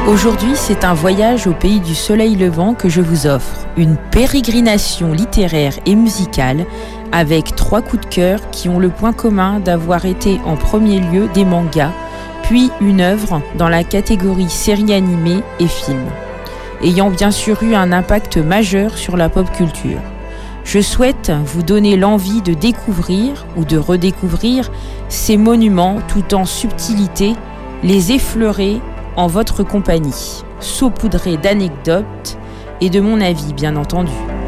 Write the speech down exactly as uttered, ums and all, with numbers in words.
Aujourd'hui, c'est un voyage au pays du soleil levant que je vous offre. Une pérégrination littéraire et musicale avec trois coups de cœur qui ont le point commun d'avoir été en premier lieu des mangas, puis une œuvre dans la catégorie série animée et film, ayant bien sûr eu un impact majeur sur la pop culture. Je souhaite vous donner l'envie de découvrir ou de redécouvrir ces monuments tout en subtilité, les effleurer en votre compagnie, saupoudré d'anecdotes et de mon avis bien entendu.